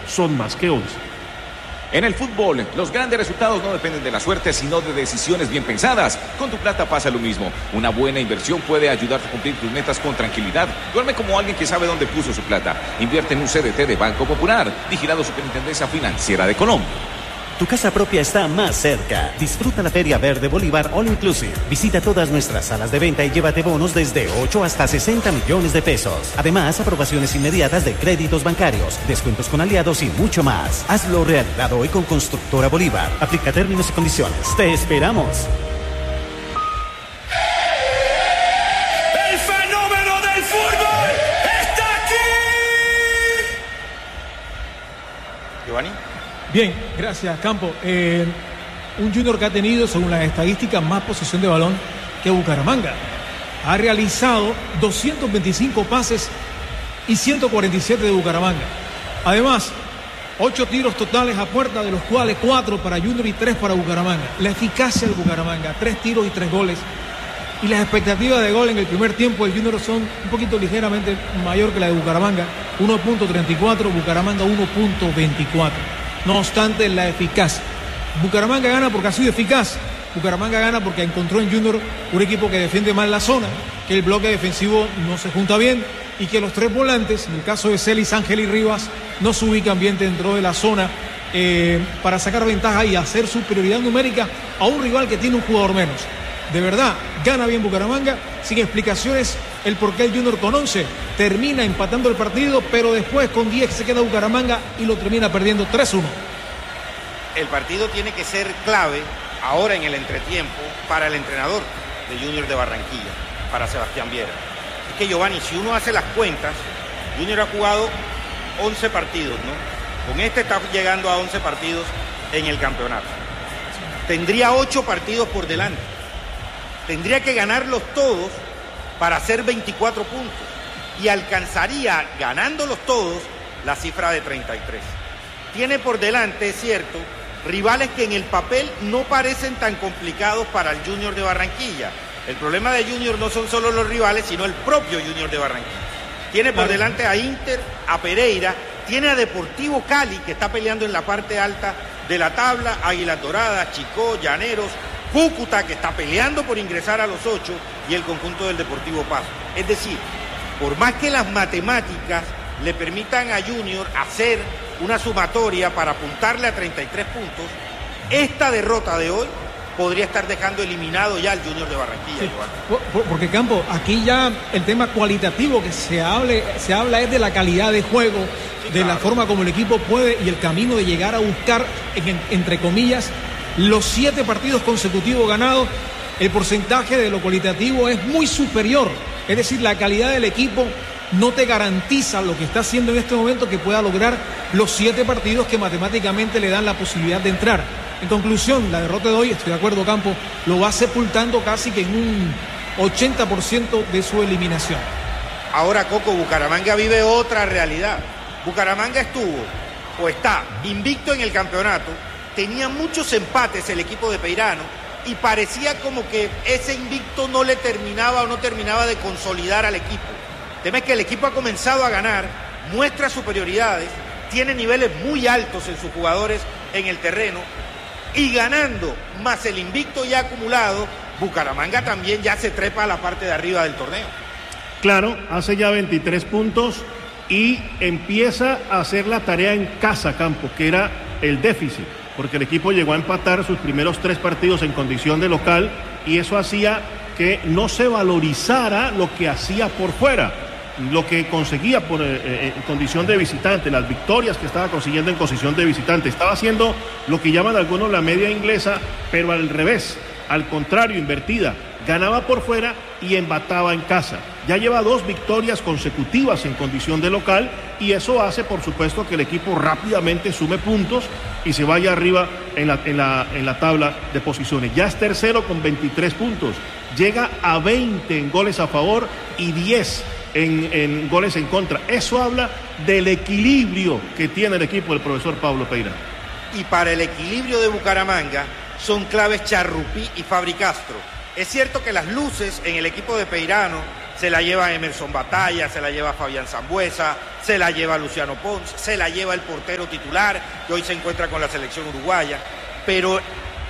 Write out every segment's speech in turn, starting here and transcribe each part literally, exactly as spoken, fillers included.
son más que once. En el fútbol, los grandes resultados no dependen de la suerte, sino de decisiones bien pensadas. Con tu plata pasa lo mismo. Una buena inversión puede ayudarte a cumplir tus metas con tranquilidad. Duerme como alguien que sabe dónde puso su plata. Invierte en un C D T de Banco Popular, vigilado Superintendencia Financiera de Colombia. Tu casa propia está más cerca. Disfruta la Feria Verde Bolívar All Inclusive. Visita todas nuestras salas de venta y llévate bonos desde ocho hasta sesenta millones de pesos. Además, aprobaciones inmediatas de créditos bancarios, descuentos con aliados y mucho más. Hazlo realidad hoy con Constructora Bolívar. Aplica términos y condiciones. ¡Te esperamos! ¡El fenómeno del fútbol está aquí! Giovanni. Bien, gracias, Campo. Eh, un Junior que ha tenido, según las estadísticas, más posesión de balón que Bucaramanga. Ha realizado doscientos veinticinco pases y ciento cuarenta y siete de Bucaramanga. Además, ocho tiros totales a puerta, de los cuales cuatro para Junior y tres para Bucaramanga. La eficacia del Bucaramanga, tres tiros y tres goles. Y las expectativas de gol en el primer tiempo del Junior son un poquito ligeramente mayor que la de Bucaramanga. uno punto treinta y cuatro, Bucaramanga uno punto veinticuatro. No obstante, la eficacia. Bucaramanga gana porque ha sido eficaz. Bucaramanga gana porque encontró en Junior un equipo que defiende mal la zona, que el bloque defensivo no se junta bien y que los tres volantes, en el caso de Celis, Ángel y Rivas, no se ubican bien dentro de la zona eh, para sacar ventaja y hacer superioridad numérica a un rival que tiene un jugador menos. De verdad, gana bien Bucaramanga, sin explicaciones el por qué el Junior con once termina empatando el partido, pero después con diez se queda Bucaramanga y lo termina perdiendo tres uno. El partido tiene que ser clave ahora en el entretiempo para el entrenador de Junior de Barranquilla, para Sebastián Viera. Es que, Giovanni, si uno hace las cuentas, Junior ha jugado once partidos, ¿no? Con este está llegando a once partidos en el campeonato. Tendría ocho partidos por delante. Tendría que ganarlos todos para hacer veinticuatro puntos y alcanzaría, ganándolos todos, la cifra de treinta y tres. Tiene por delante, es cierto, rivales que en el papel no parecen tan complicados para el Junior de Barranquilla. El problema de Junior no son solo los rivales, sino el propio Junior de Barranquilla. Tiene por delante a Inter, a Pereira, tiene a Deportivo Cali, que está peleando en la parte alta de la tabla, Águilas Doradas, Chicó, Llaneros, Cúcuta, que está peleando por ingresar a los ocho, y el conjunto del Deportivo Pasto. Es decir, por más que las matemáticas le permitan a Junior hacer una sumatoria para apuntarle a treinta y tres puntos, esta derrota de hoy podría estar dejando eliminado ya al Junior de Barranquilla. Sí, por, porque, Campo, aquí ya el tema cualitativo que se, hable, se habla es de la calidad de juego, sí, de claro, la forma como el equipo puede y el camino de llegar a buscar, en, entre comillas, los siete partidos consecutivos ganados. El porcentaje de lo cualitativo es muy superior. Es decir, la calidad del equipo no te garantiza lo que está haciendo en este momento que pueda lograr los siete partidos que matemáticamente le dan la posibilidad de entrar. En conclusión, la derrota de hoy, estoy de acuerdo, Campo, lo va sepultando casi que en un ochenta por ciento de su eliminación. Ahora, Coco, Bucaramanga vive otra realidad. Bucaramanga estuvo, o está, invicto en el campeonato, tenía muchos empates el equipo de Peirano, y parecía como que ese invicto no le terminaba o no terminaba de consolidar al equipo. El tema es que el equipo ha comenzado a ganar, muestra superioridades, tiene niveles muy altos en sus jugadores en el terreno, y ganando más el invicto ya acumulado, Bucaramanga también ya se trepa a la parte de arriba del torneo. Claro, hace ya veintitrés puntos y empieza a hacer la tarea en casa, Campo, que era el déficit, porque el equipo llegó a empatar sus primeros tres partidos en condición de local y eso hacía que no se valorizara lo que hacía por fuera, lo que conseguía por, eh, en condición de visitante, las victorias que estaba consiguiendo en condición de visitante. Estaba haciendo lo que llaman algunos la media inglesa, pero al revés, al contrario, invertida. Ganaba por fuera y empataba en casa. Ya lleva dos victorias consecutivas en condición de local y eso hace, por supuesto, que el equipo rápidamente sume puntos y se vaya arriba en la, en la, en la tabla de posiciones. Ya es tercero con veintitrés puntos. Llega a veinte en goles a favor y diez En, en goles en contra. Eso habla del equilibrio que tiene el equipo del profesor Pablo Peirano. Y para el equilibrio de Bucaramanga son claves Charrupí y Fabri Castro. Es cierto que las luces en el equipo de Peirano se la lleva Emerson Batalla, se la lleva Fabián Sambueza, se la lleva Luciano Pons, se la lleva el portero titular, que hoy se encuentra con la selección uruguaya. Pero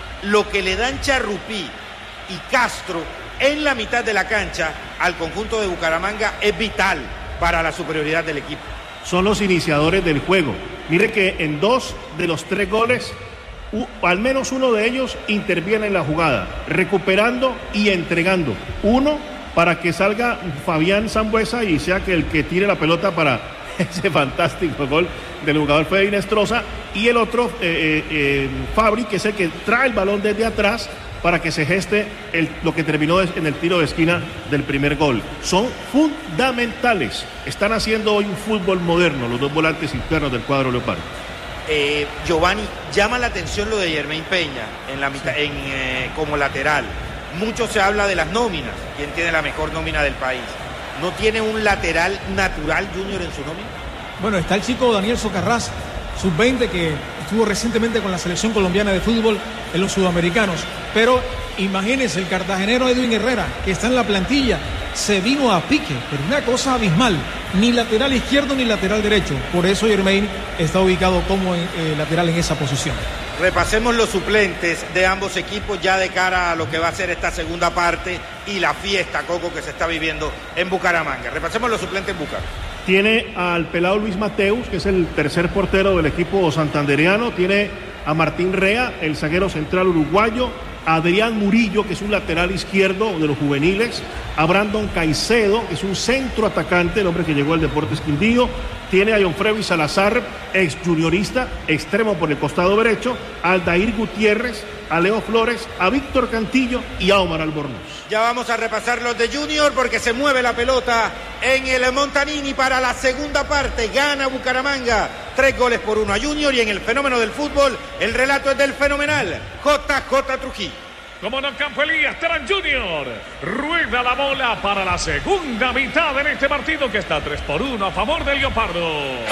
lo que le dan Charrupí y Castro en la mitad de la cancha al conjunto de Bucaramanga es vital para la superioridad del equipo. Son los iniciadores del juego. Mire que en dos de los tres goles, u, al menos uno de ellos interviene en la jugada, recuperando y entregando. Uno para que salga Fabián Sambueza y sea que el que tire la pelota para ese fantástico gol del jugador Fede Inestrosa, y el otro, eh, eh, Fabri, que es el que trae el balón desde atrás para que se geste el, lo que terminó en el tiro de esquina del primer gol. Son fundamentales. Están haciendo hoy un fútbol moderno los dos volantes internos del cuadro leopardo. Eh, Giovanni, llama la atención lo de Yermain Peña en la mitad, en, eh, como lateral. Mucho se habla de las nóminas, quién tiene la mejor nómina del país. ¿No tiene un lateral natural Junior en su nómina? Bueno, está el chico Daniel Socarrás, sub veinte, que estuvo recientemente con la selección colombiana de fútbol en los sudamericanos. Pero imagínense, el cartagenero Edwin Herrera, que está en la plantilla, se vino a pique, pero una cosa abismal, ni lateral izquierdo ni lateral derecho. Por eso Yermain está ubicado como eh, lateral en esa posición. Repasemos los suplentes de ambos equipos ya de cara a lo que va a ser esta segunda parte y la fiesta, Coco, que se está viviendo en Bucaramanga. Repasemos los suplentes en Bucaramanga. Tiene al pelado Luis Mateus, que es el tercer portero del equipo santandereano. Tiene a Martín Rea, el zaguero central uruguayo. A Adrián Murillo, que es un lateral izquierdo de los juveniles. A Brandon Caicedo, que es un centro atacante, el hombre que llegó al Deportes Quindío. Tiene a Jonfrevi Salazar, ex juniorista, extremo por el costado derecho. A Aldair Gutiérrez, a Leo Flores, a Víctor Cantillo y a Omar Albornoz. Ya vamos a repasar los de Junior porque se mueve la pelota en el Montanini para la segunda parte. Gana Bucaramanga, tres goles por uno a Junior, y en el fenómeno del fútbol el relato es del fenomenal J J Trujillo. Como no, Campo Elías, Terán Junior rueda la bola para la segunda mitad en este partido que está tres por uno a favor del Leopardo. Oh,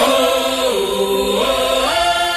oh, oh,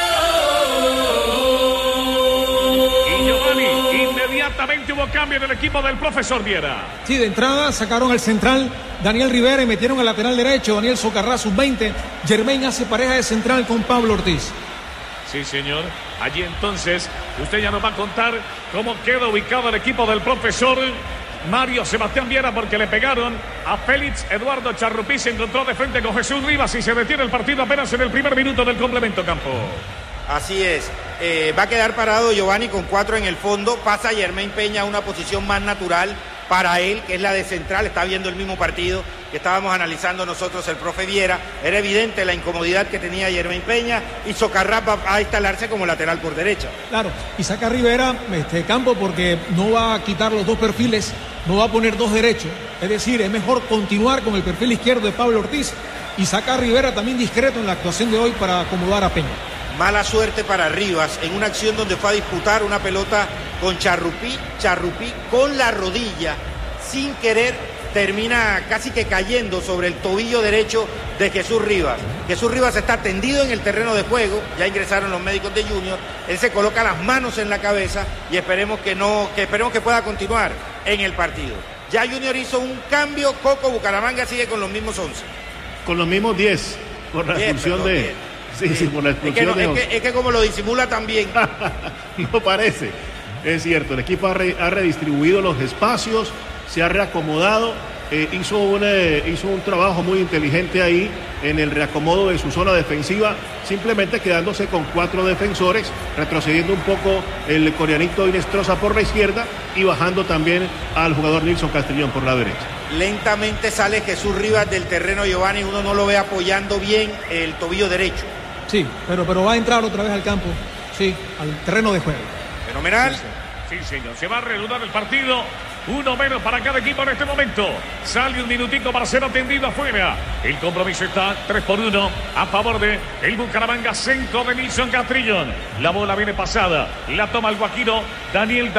oh. Y Giovanni, inmediatamente hubo cambio en el equipo del profesor Viera. Sí, de entrada sacaron al central Daniel Rivera y metieron al lateral derecho Daniel Socarrás, sub veinte. Yermain hace pareja de central con Pablo Ortiz. Sí, señor. Allí entonces usted ya nos va a contar cómo queda ubicado el equipo del profesor Mario Sebastián Viera, porque le pegaron a Félix Eduardo Charrupí. Se encontró de frente con Jesús Rivas y se detiene el partido apenas en el primer minuto del complemento, Campo. Así es. Eh, va a quedar parado Giovanni con cuatro en el fondo. Pasa Yermain Peña a una posición más natural para él, que es la de central. Está viendo el mismo partido que estábamos analizando nosotros el profe Viera. Era evidente la incomodidad que tenía Yermain Peña, y Socarrás va a instalarse como lateral por derecha. Claro, y saca a Rivera este Campo porque no va a quitar los dos perfiles, no va a poner dos derechos. Es decir, es mejor continuar con el perfil izquierdo de Pablo Ortiz y saca a Rivera también discreto en la actuación de hoy para acomodar a Peña. Mala suerte para Rivas en una acción donde fue a disputar una pelota con Charrupí, Charrupí con la rodilla, sin querer, termina casi que cayendo sobre el tobillo derecho de Jesús Rivas. Jesús Rivas está tendido en el terreno de juego, ya ingresaron los médicos de Junior, él se coloca las manos en la cabeza y esperemos que no, que esperemos que pueda continuar en el partido. Ya Junior hizo un cambio, Coco. Bucaramanga sigue con los mismos once. Con los mismos diez, por la expulsión de... diez. Sí, sí, por la expulsión es que, no, de... es, que, es que como lo disimula también. No parece. Es cierto, el equipo ha, re, ha redistribuido los espacios, se ha reacomodado, eh, hizo, un, eh, hizo un trabajo muy inteligente ahí en el reacomodo de su zona defensiva, simplemente quedándose con cuatro defensores, retrocediendo un poco el coreanito Inestrosa por la izquierda y bajando también al jugador Nilson Castellón por la derecha. Lentamente sale Jesús Rivas del terreno, Giovanni, uno no lo ve apoyando bien el tobillo derecho. Sí, pero, pero va a entrar otra vez al campo, sí, al terreno de juego. Fenomenal. Sí, sí, señor, se va a reanudar el partido. Uno menos para cada equipo en este momento. Sale un minutito para ser atendido afuera. El compromiso está tres por uno a favor de el Bucaramanga, centro de Nilson Castrillón. La bola viene pasada. La toma el guajiro Daniel David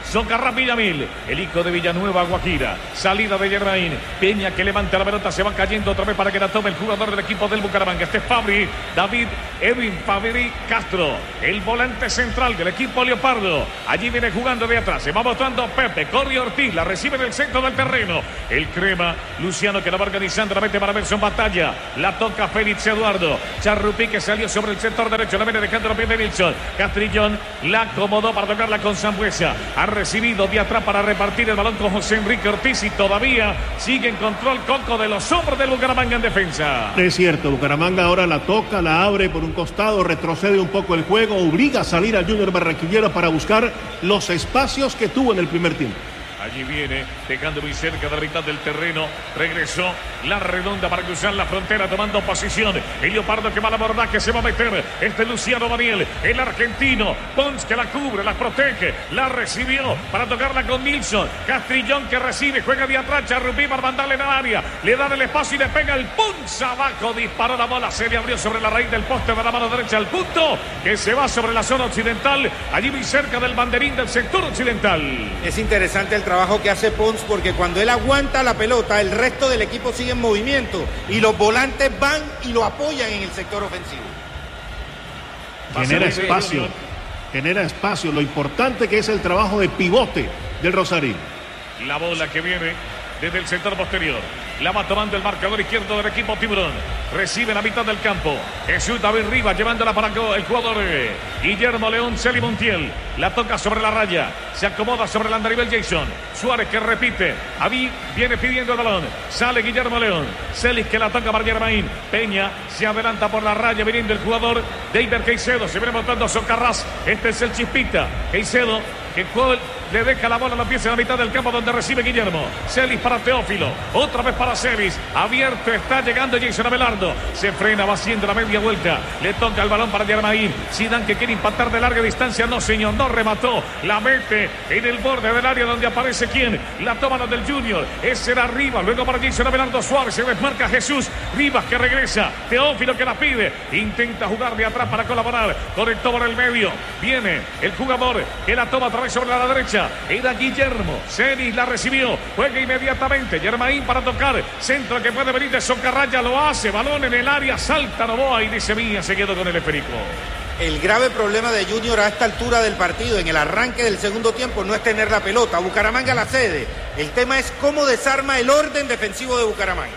Socarrás Villamil, el hijo de Villanueva, Guajira. Salida de Germain. Peña que levanta la pelota, se va cayendo otra vez para que la tome el jugador del equipo del Bucaramanga. Este es Fabri, David Edwin Fabri Castro, el volante central del equipo leopardo. Allí viene jugando de atrás, se va botando Pepe, corre Ortiz, la recibe en el centro del terreno. El crema, Luciano que la va organizando, la mete para Nelson Batalla. La toca Félix Eduardo. Charrupí que salió sobre el sector derecho, la viene dejando los pies de Nilsson. Castrillón la acomodó para tocarla con Sambuesa. Ha recibido de atrás para repartir el balón con José Enrique Ortiz y todavía sigue en control Coco de los hombros del Bucaramanga en defensa. Es cierto, Bucaramanga ahora la toca, la abre por un costado, retrocede un poco el juego, obliga a salir al Junior Barranquillero para buscar los espacios que tuvo en el primer tiempo. Allí viene, dejando muy cerca de la mitad del terreno. Regresó la redonda para cruzar la frontera, tomando posición. El Leopardo que va a la borda, que se va a meter. Este Luciano Daniel, el argentino. Pons que la cubre, la protege. La recibió para tocarla con Nilsson. Castrillón que recibe, juega de atrás. Charrupí para mandarle en el área. Le da el espacio y le pega el Pons abajo. Disparó la bola, se le abrió sobre la raíz del poste de la mano derecha al punto. Que se va sobre la zona occidental. Allí muy cerca del banderín del sector occidental. Es interesante el trabajo que hace Pons, porque cuando él aguanta la pelota, el resto del equipo sigue en movimiento y los volantes van y lo apoyan en el sector ofensivo. Genera espacio, genera espacio. Lo importante que es el trabajo de pivote del Rosario. La bola que viene desde el sector posterior. La va tomando el marcador izquierdo del equipo Tiburón. Recibe la mitad del campo. Jesús David Rivas llevándola para el jugador eh, Guillermo León Celi Montiel. La toca sobre la raya. Se acomoda sobre el andarivel Jason. Suárez que repite. Aví viene pidiendo el balón. Sale Guillermo León. Celis que la toca para Germain. Peña se adelanta por la raya viniendo el jugador David Caicedo. Se viene montando Socarrás. Este es el Chispita. Caicedo que le deja la bola a la pieza en la mitad del campo donde recibe Guillermo. Celis para Teófilo. Otra vez para Celis. Abierto está llegando Jason Abelardo. Se frena, va haciendo la media vuelta. Le toca el balón para Germain. Zidane que quiere impactar de larga distancia. No, señor, no remató. La mete en el borde del área donde aparece quién. La toma del Junior. Ese era Rivas. Luego para Jason Abelardo Suárez. Se desmarca Jesús. Rivas que regresa. Teófilo que la pide. Intenta jugar de atrás para colaborar. Conectó por el medio. Viene el jugador que la toma otra vez sobre la derecha. Era Guillermo. Celis la recibió. Juega inmediatamente. Germain para tocar. Centro que puede venir de Socarraya. Lo hace. Balón en el área. Salta Novoa y dice Mía. Se quedó con el esférico. El grave problema de Junior a esta altura del partido, en el arranque del segundo tiempo, no es tener la pelota. Bucaramanga la cede. El tema es cómo desarma el orden defensivo de Bucaramanga.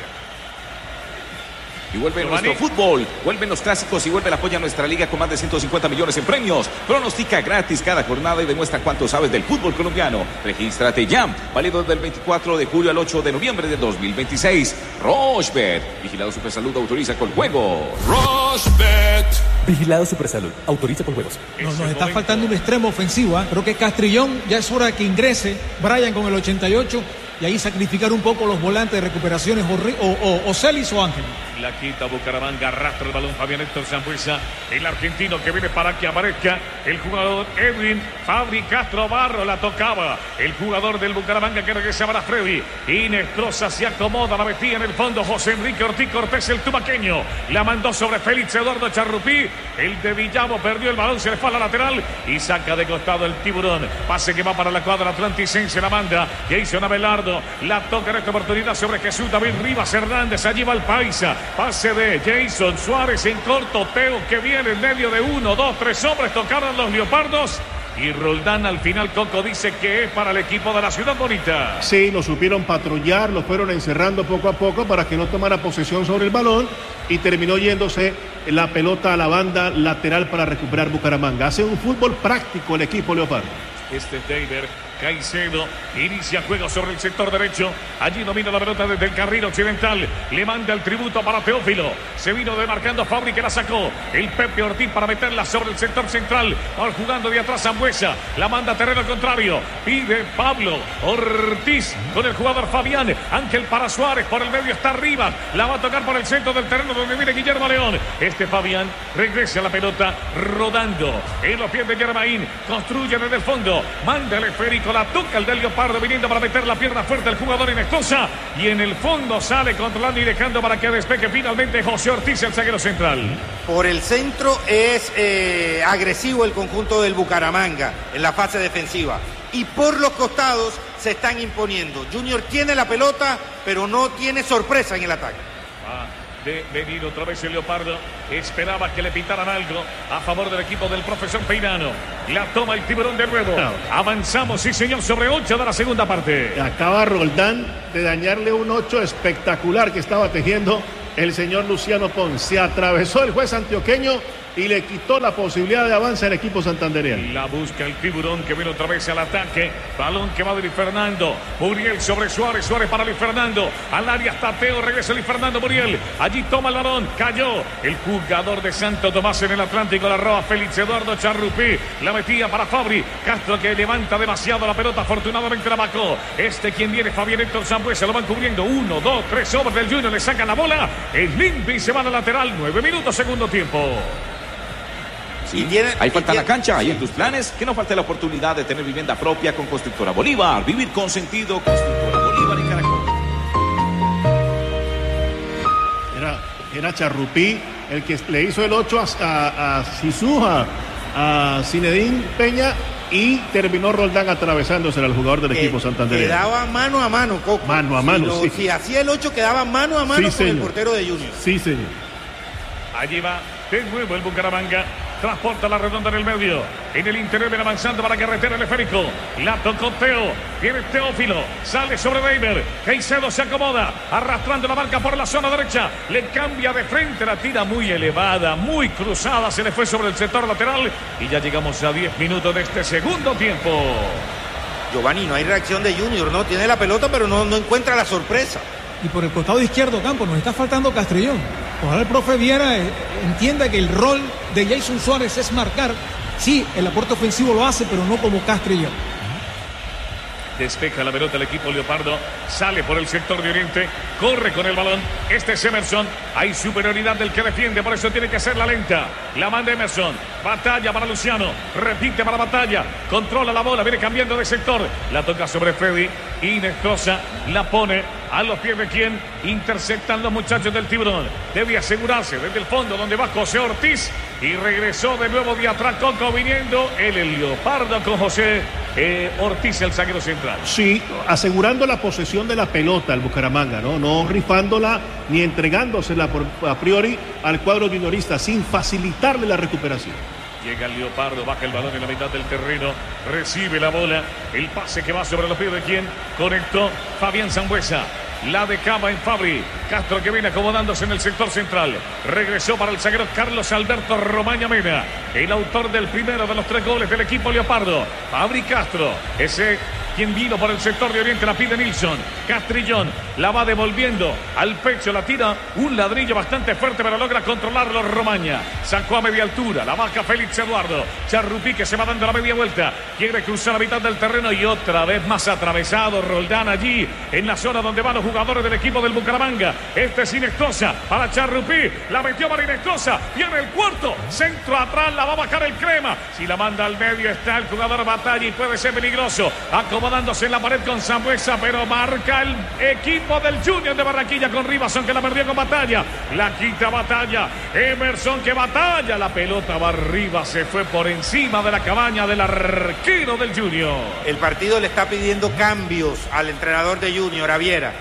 Y vuelve nuestro fútbol, vuelven los clásicos y vuelve el apoyo a nuestra liga con más de ciento cincuenta millones en premios. Pronostica gratis cada jornada y demuestra cuánto sabes del fútbol colombiano. Regístrate ya, válido del veinticuatro de julio al ocho de noviembre de dos mil veintiséis. Rochebet, vigilado Supersalud, autoriza con juego. Rochebet, vigilado Supersalud, autoriza con juegos. Nos, nos está faltando un extremo ofensivo, ¿eh? Creo que Castrillón ya es hora de que ingrese. Brian con el ochenta y ocho y ahí sacrificar un poco los volantes de recuperaciones o, o, o Celis o Ángel. La quita Bucaramanga, arrastra el balón Fabián Héctor Sambuesa, el argentino que viene para que aparezca el jugador Edwin Fabri Castro Barro, la tocaba el jugador del Bucaramanga que regresa para Freddy. Inestrosa se acomoda, la metía en el fondo José Enrique Ortiz Cortés, el tubaqueño, la mandó sobre Félix Eduardo Charrupí, el de Villavo perdió el balón, se le fue a la lateral y saca de costado el Tiburón. Pase que va para la cuadra atlanticense, la manda Jason Abelardo, la toca en esta oportunidad sobre Jesús David Rivas Hernández, allí va el Paisa. Pase de Jason Suárez en corto. Teo que viene en medio de uno, dos, tres hombres. Tocaron los leopardos. Y Roldán al final, Coco, dice que es para el equipo de la Ciudad Bonita. Sí, lo supieron patrullar, lo fueron encerrando poco a poco para que no tomara posesión sobre el balón y terminó yéndose la pelota a la banda lateral para recuperar Bucaramanga. Hace un fútbol práctico el equipo leopardo. Este es David Caicedo, inicia juego sobre el sector derecho, allí domina la pelota desde el carril occidental, le manda el tributo para Teófilo, se vino demarcando Fabri que la sacó, el Pepe Ortiz para meterla sobre el sector central, va jugando de atrás Sambuesa, la manda a terreno contrario, pide Pablo Ortiz con el jugador Fabián, Ángel para Suárez, por el medio está arriba, la va a tocar por el centro del terreno donde viene Guillermo León, este Fabián regresa la pelota rodando, en los pies de Germain, construye desde el fondo, manda el esférico Pacheco, la toca el del Leopardo, viniendo para meter la pierna fuerte el jugador Inestrosa. Y en el fondo sale controlando y dejando para que despegue finalmente José Ortiz, el zaguero central. Por el centro es eh, agresivo el conjunto del Bucaramanga en la fase defensiva. Y por los costados se están imponiendo. Junior tiene la pelota, pero no tiene sorpresa en el ataque. Ah, de venir otra vez el Leopardo. Esperaba que le pitaran algo a favor del equipo del profesor Peinano. La toma el Tiburón de nuevo. No. Avanzamos, sí señor, sobre ocho de la segunda parte. Acaba Roldán de dañarle un ocho espectacular que estaba tejiendo el señor Luciano Pons. Se atravesó el juez antioqueño y le quitó la posibilidad de avance al equipo santandereano. La busca el Tiburón, que viene otra vez al ataque. Balón que va de Luis Fernando. Muriel sobre Suárez. Suárez para Luis Fernando. Al área está Teo. Regresa Luis Fernando. Muriel. Allí toma el balón. Cayó el jugador de Santo Tomás en el Atlántico. La roba Félix Eduardo Charrupí. La metía para Fabri. Castro, que levanta demasiado la pelota. Afortunadamente la bajó. Este quien viene, Fabián Héctor Sambuesa. Lo van cubriendo. Uno, dos, tres hombres del Junior. Le sacan la bola. Es limpio y se va a la lateral. Nueve minutos, segundo tiempo. Sí, tiene, ahí falta la cancha, ahí en tus planes, que no falte la oportunidad de tener vivienda propia con Constructora Bolívar. Vivir con sentido, Constructora Bolívar y Caracol. Era, era Charrupí el que le hizo el ocho a, a, a Sisuja, a Zinedine Peña, y terminó Roldán atravesándose al jugador del equipo santandereano. Quedaba mano a mano, Coco. Mano a mano, si, sí. Lo, si hacía el ocho, quedaba mano a mano sí, con el portero de Junior. Sí, señor. Allí va de nuevo el Bucaramanga. Transporta la redonda en el medio. En el interior viene avanzando para carretera el esférico. La tocó Teo. Viene Teófilo. Sale sobre Reimer. Caicedo se acomoda. Arrastrando la marca por la zona derecha. Le cambia de frente. La tira muy elevada, muy cruzada. Se le fue sobre el sector lateral. Y ya llegamos a diez minutos de este segundo tiempo. Giovanni, no hay reacción de Junior, ¿no? Tiene la pelota, pero no, no encuentra la sorpresa. Y por el costado izquierdo, Campo, nos está faltando Castrillón. Ojalá el profe Viera eh, entienda que el rol de Jason Suárez es marcar. Sí, el aporte ofensivo lo hace, pero no como Castrillón. Despeja la pelota el equipo Leopardo. Sale por el sector de Oriente. Corre con el balón. Este es Emerson. Hay superioridad del que defiende. Por eso tiene que hacer la lenta. La manda Emerson. Batalla para Luciano. Repite para Batalla. Controla la bola. Viene cambiando de sector. La toca sobre Freddy. Inestrosa la pone a los pies de quien interceptan los muchachos del Tiburón. Debe asegurarse desde el fondo donde va José Ortiz. Y regresó de nuevo de atrás Coco viniendo el, el Leopardo con José eh, Ortiz, el zaguero central. Sí, asegurando la posesión de la pelota al Bucaramanga, ¿no? No rifándola ni entregándosela por, a priori al cuadro juniorista, sin facilitarle la recuperación. Llega el Leopardo, baja el balón en la mitad del terreno, recibe la bola, el pase que va sobre los pies de quien conectó Fabián Sambuesa. La dejaba en Fabri. Castro, que viene acomodándose en el sector central. Regresó para el zaguero Carlos Alberto Romaña Mena, el autor del primero de los tres goles del equipo Leopardo. Fabri Castro, ese quien vino por el sector de Oriente, la pide Nilsson. Castrillón la va devolviendo al pecho, la tira un ladrillo bastante fuerte, pero logra controlarlo Romaña. Sacó a media altura, la baja Félix Eduardo. Charrupí, que se va dando la media vuelta, quiere cruzar la mitad del terreno y otra vez más atravesado Roldán allí en la zona donde van los jugadores del equipo del Bucaramanga. Este es Inestrosa para Charrupí, la metió para Inestrosa, viene el cuarto, centro atrás, la va a bajar el Crema. Si la manda al medio está el jugador Batalla y puede ser peligroso, acomodándose en la pared con Sambuesa, pero marca el equipo del Junior de Barranquilla con Rivas, que la perdió con Batalla. La quita Batalla. Emerson, que batalla. La pelota va arriba, se fue por encima de la cabaña del arquero del Junior. El partido le está pidiendo cambios al entrenador de Junior, a Viera.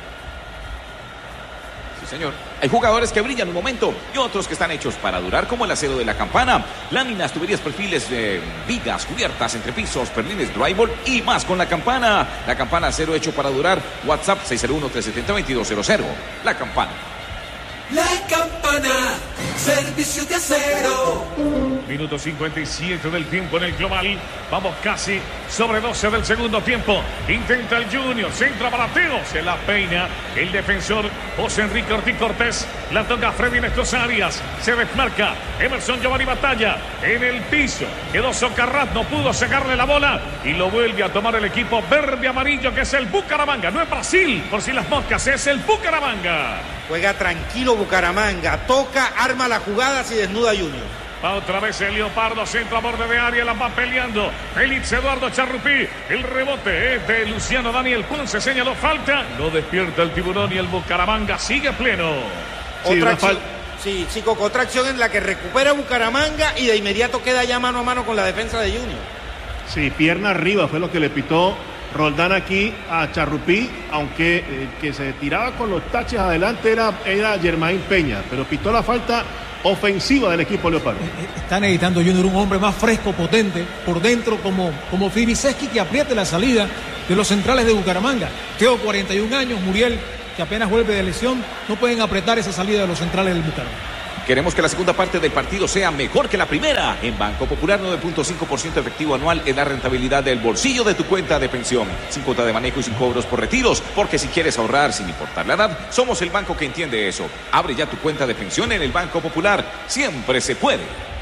Sí, señor. Hay jugadores que brillan un momento y otros que están hechos para durar, como el acero de la campana. Láminas, tuberías, perfiles, eh, vigas, cubiertas, entrepisos, perlines, drywall y más con la campana. La campana, acero hecho para durar. WhatsApp seis cero uno, tres siete cero, dos dos cero cero. La campana. La campana, servicio de acero. Minuto cincuenta y siete del tiempo en el global. Vamos casi sobre doce del segundo tiempo. Intenta el Junior, centra para Teo, se la peina el defensor José Enrique Ortiz Cortés. La toca Freddy Néstor Arias, se desmarca Emerson Giovanni Batalla en el piso. Quedó Socarrat, no pudo sacarle la bola y lo vuelve a tomar el equipo verde amarillo, que es el Bucaramanga. No es Brasil, por si las moscas, es el Bucaramanga. Juega tranquilo Bucaramanga, toca, arma las jugadas y desnuda a Junior. Va otra vez el Leopardo, centro a borde de área, la va peleando. Félix Eduardo Charrupí. El rebote es de Luciano Daniel Ponce. Señaló falta. No despierta el Tiburón y el Bucaramanga sigue pleno. Sí, otra acción, sí, sí, Coco, otra acción en la que recupera Bucaramanga y de inmediato queda ya mano a mano con la defensa de Junior. Sí, pierna arriba fue lo que le pitó Roldán aquí a Charrupí, aunque eh, que se tiraba con los taches adelante era, era Germain Peña, pero pitó la falta ofensiva del equipo Leopardo. Está necesitando Junior un hombre más fresco, potente, por dentro como, como Filiseski, que apriete la salida de los centrales de Bucaramanga. Teo, cuarenta y un años, Muriel, que apenas vuelve de lesión, no pueden apretar esa salida de los centrales del Bucaramanga. Queremos que la segunda parte del partido sea mejor que la primera. En Banco Popular, nueve punto cinco por ciento efectivo anual es la rentabilidad del bolsillo de tu cuenta de pensión. Sin cuota de manejo y sin cobros por retiros. Porque si quieres ahorrar sin importar la edad, somos el banco que entiende eso. Abre ya tu cuenta de pensión en el Banco Popular. Siempre se puede.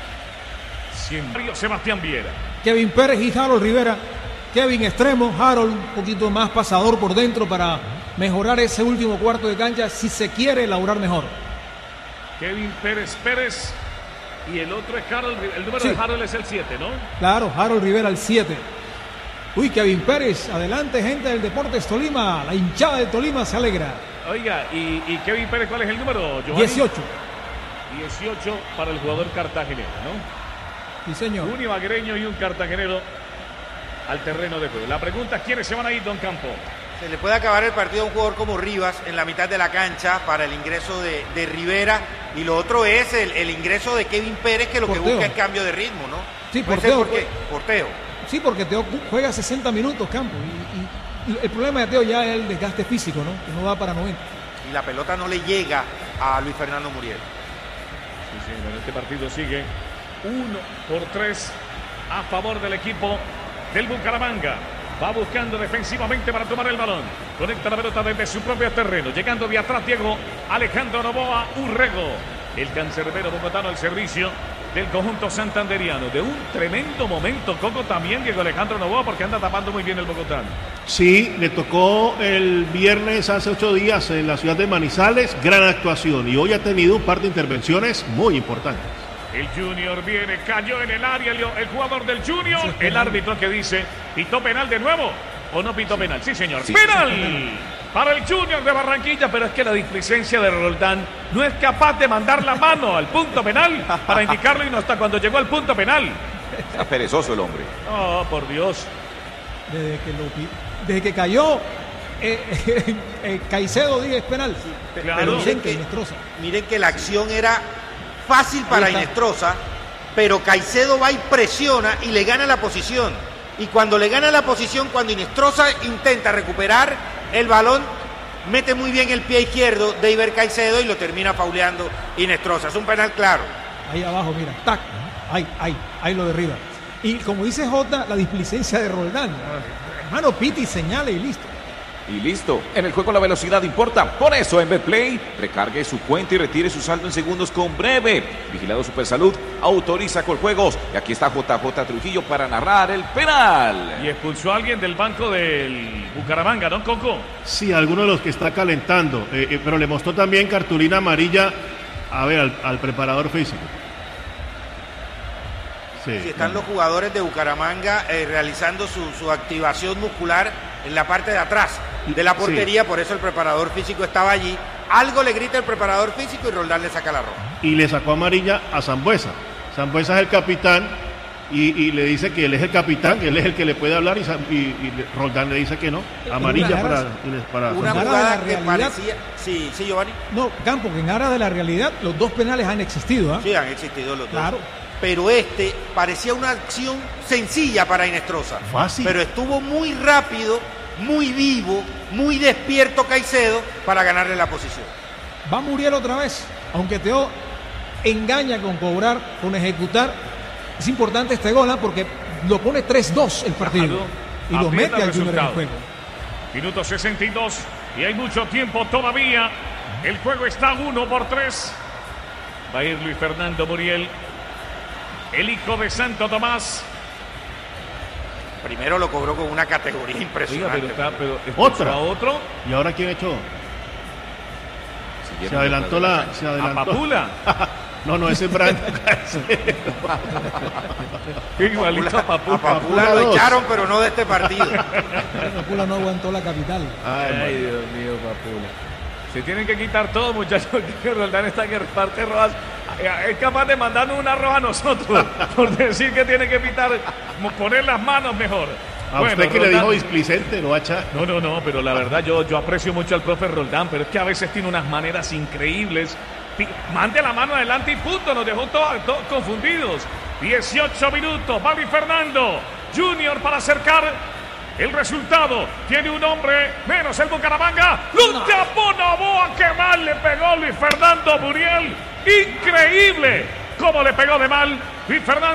Siempre Sebastián Viera. Kevin Pérez y Harold Rivera. Kevin extremo, Harold un poquito más pasador por dentro para mejorar ese último cuarto de cancha si se quiere elaborar mejor. Kevin Pérez Pérez y el otro es Harold, el número sí. de Harold es el siete, ¿no? Claro, Harold Rivera el siete. Uy, Kevin Pérez, adelante gente del Deportes Tolima, la hinchada de Tolima se alegra. Oiga, ¿y, y Kevin Pérez cuál es el número, Giovanni? dieciocho. dieciocho para el jugador cartagenero, ¿no? Sí, señor. Un ibaguereño y un cartagenero al terreno de juego. La pregunta es quiénes se van a ir, don Campo. Se le puede acabar el partido a un jugador como Rivas en la mitad de la cancha para el ingreso de, de Rivera, y lo otro es el, el ingreso de Kevin Pérez, que lo porteo. que busca es cambio de ritmo, ¿no? Sí, porteo. Porque, porteo. Sí, porque Teo juega sesenta minutos, Campo, y, y el problema de Teo ya es el desgaste físico, ¿no? Que no va para noventa. Y la pelota no le llega a Luis Fernando Muriel. Sí, sí, bueno, este partido sigue uno por tres a favor del equipo del Bucaramanga. Va buscando defensivamente para tomar el balón. Conecta la pelota desde su propio terreno. Llegando de atrás Diego Alejandro Novoa Urrego. El cancerbero bogotano al servicio del conjunto santanderiano. De un tremendo momento, Coco, también Diego Alejandro Novoa, porque anda tapando muy bien el bogotano. Sí, le tocó el viernes hace ocho días en la ciudad de Manizales. Gran actuación. Y hoy ha tenido un par de intervenciones muy importantes. El Junior viene, cayó en el área el, el jugador del Junior. Sí, el árbitro que dice, ¿pitó penal de nuevo o no pitó sí. penal? Sí, señor. Sí, ¡penal! Sí, para el Junior de Barranquilla, pero es que la displicencia de Roldán no es capaz de mandar la mano al punto penal para indicarlo y no hasta cuando llegó al punto penal. Está perezoso el hombre. Oh, por Dios. Desde que, lo, desde que cayó eh, eh, eh, Caicedo, dije, es penal. Sí, claro. Pero miren que, miren que la acción era fácil para Inestrosa, pero Caicedo va y presiona y le gana la posición. Y cuando le gana la posición, cuando Inestrosa intenta recuperar el balón, mete muy bien el pie izquierdo de Iber Caicedo y lo termina fauleando Inestrosa. Es un penal claro. Ahí abajo, mira, tac, ahí, ahí, ahí lo derriba. Y como dice Jota, la displicencia de Roldán. Hermano, piti, señale y listo. Y listo, en el juego la velocidad importa. Por eso en Betplay, recargue su cuenta y retire su saldo en segundos con Breve. Vigilado Supersalud, autoriza con juegos. Y aquí está J J Trujillo para narrar el penal. Y expulsó a alguien del banco del Bucaramanga, ¿no, Coco? Sí, alguno de los que está calentando. Eh, eh, pero le mostró también cartulina amarilla, a ver, al, al preparador físico. Sí, sí, están los jugadores de Bucaramanga eh, realizando su, su activación muscular en la parte de atrás de la portería, sí. Por eso el preparador físico estaba allí. Algo le grita el preparador físico y Roldán le saca la roja. Y le sacó amarilla a Sambuesa. Sambuesa es el capitán y, y le dice que él es el capitán, que él es el que le puede hablar y, y, y Roldán le dice que no. Amarilla para, para una jugada que parecía... Sí, sí, Giovanni. No, Campo, que en aras de la realidad los dos penales han existido. ¿eh? Sí, han existido los dos. Claro. Pero este parecía una acción sencilla para Inestrosa. Fácil. Pero estuvo muy rápido, muy vivo, muy despierto Caicedo para ganarle la posición. Va Muriel otra vez, aunque Teo engaña con cobrar, con ejecutar. Es importante este gol, ¿eh? Porque lo pone tres dos el partido. Y lo mete al Junior en el juego. Minuto sesenta y dos y hay mucho tiempo todavía. El juego está uno por tres. Va a ir Luis Fernando Muriel, el hijo de Santo Tomás. Primero lo cobró con una categoría impresionante. Oiga, pero está, pero otra. A otro. ¿Y ahora quién echó? Se adelantó la... Se adelantó. A Papula. No, no, ese es Brandon Caicedo. Igualito a Papula. A Papula Papula lo dos. echaron, pero no de este partido. Papula no aguantó la capital. Ay, Ay, madre. Dios mío, Papula. Se tienen que quitar todo, muchachos. Que Roldán está que reparte rojas. Es capaz de mandarnos una roja a nosotros por decir que tiene que pitar, poner las manos mejor. A Bueno, usted que le Roldán- dijo displicente, lo va a echar. No, no, no, pero la verdad yo, yo aprecio mucho al profe Roldán, pero es que a veces tiene unas maneras increíbles. Pi- Mande la mano adelante y punto, nos dejó todos, todos confundidos. dieciocho minutos, va Luis Fernando Junior para acercar el resultado. Tiene un hombre menos el Bucaramanga. ¡Lo tapó Novoa! ¡Qué mal le pegó Luis Fernando Muriel! ¡Increíble! ¿Cómo le pegó de mal Luis Fernando?